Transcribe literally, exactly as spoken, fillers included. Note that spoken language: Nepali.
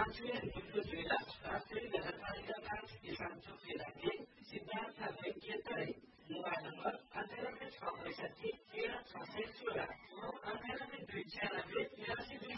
आफूले मुटु जुइला राष्ट्रिय नगरपालिका पाँच किसान चौकी लागि सिद्धार्थ वेङ्कटै मोबाइल नम्बर अन्ठानब्बे छ पैँसठी तेह्र छ सय सोह्र अन्ठानब्बे दुई छ्यानब्बे तिरासी